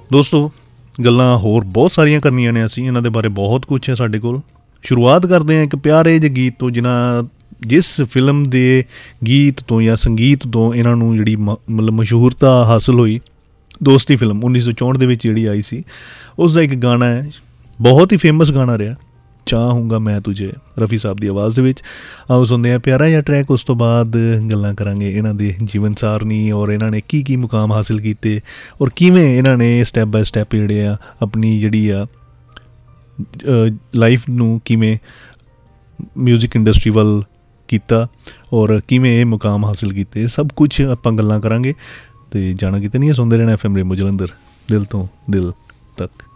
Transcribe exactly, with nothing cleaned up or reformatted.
ਦੋਸਤੋ ਗੱਲਾਂ ਹੋਰ ਬਹੁਤ ਸਾਰੀਆਂ ਕਰਨੀਆਂ ਨੇ ਅਸੀਂ, ਇਹਨਾਂ ਦੇ ਬਾਰੇ ਬਹੁਤ ਕੁਛ ਹੈ ਸਾਡੇ ਕੋਲ। ਸ਼ੁਰੂਆਤ ਕਰਦੇ ਹਾਂ ਇੱਕ ਪਿਆਰੇ ਜਿਹੇ ਗੀਤ ਤੋਂ, ਜਿਨ੍ਹਾਂ ਜਿਸ ਫਿਲਮ ਦੇ ਗੀਤ ਤੋਂ ਜਾਂ ਸੰਗੀਤ ਤੋਂ ਇਹਨਾਂ ਨੂੰ ਜਿਹੜੀ ਮ ਮਤਲਬ ਮਸ਼ਹੂਰਤਾ ਹਾਸਿਲ ਹੋਈ। ਦੋਸਤੀ ਫਿਲਮ ਉੱਨੀ ਸੌ ਚੌਂਹਠ ਦੇ ਵਿੱਚ ਜਿਹੜੀ ਆਈ ਸੀ, ਉਸ ਦਾ ਇੱਕ ਗਾਣਾ ਹੈ, ਬਹੁਤ ਹੀ ਫੇਮਸ ਗਾਣਾ ਰਿਹਾ, ਚਾਹੂੰਗਾ ਮੈਂ ਤੁਝੇ, ਰਫੀ ਸਾਹਿਬ ਦੀ ਆਵਾਜ਼ ਦੇ ਵਿੱਚ। ਆਓ ਸੁਣਦੇ ਹਾਂ ਪਿਆਰਾ ਜਿਹਾ ਟਰੈਕ, ਉਸ ਤੋਂ ਬਾਅਦ ਗੱਲਾਂ ਕਰਾਂਗੇ ਇਹਨਾਂ ਦੇ ਜੀਵਨ ਸਾਰਨੀ ਔਰ ਇਹਨਾਂ ਨੇ ਕੀ ਕੀ ਮੁਕਾਮ ਹਾਸਿਲ ਕੀਤੇ ਔਰ ਕਿਵੇਂ ਇਹਨਾਂ ਨੇ ਸਟੈਪ ਬਾਏ ਸਟੈਪ ਜਿਹੜੇ ਆ ਆਪਣੀ ਜਿਹੜੀ ਆ ਲਾਈਫ ਨੂੰ ਕਿਵੇਂ ਮਿਊਜ਼ਿਕ ਇੰਡਸਟਰੀ ਵੱਲ ਕੀਤਾ ਔਰ ਕਿਵੇਂ ਇਹ ਮੁਕਾਮ ਹਾਸਿਲ ਕੀਤੇ। ਸਭ ਕੁਛ ਆਪਾਂ ਗੱਲਾਂ ਕਰਾਂਗੇ ਅਤੇ ਜਾਣਾ ਕਿਤੇ ਨਹੀਂ ਹੈ, ਸੁਣਦੇ ਰਹਿਣਾ ਐਫ ਐਮ ਰੇਨਬੋ ਜਲੰਧਰ, ਦਿਲ ਤੋਂ ਦਿਲ ਤੱਕ।